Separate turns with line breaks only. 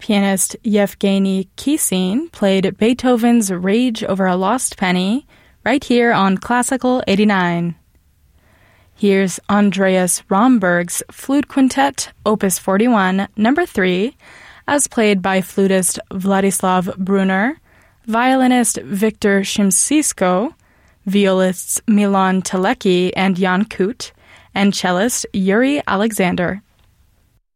Pianist Yevgeny Kissin played Beethoven's Rage Over a Lost Penny right here on Classical 89. Here's Andreas Romberg's Flute Quintet, Opus 41, number 3, as played by flutist Vladislav Brunner, violinist Viktor Shimsisko, violists Milan Telecki and Jan Kut, and cellist Yuri Alexander.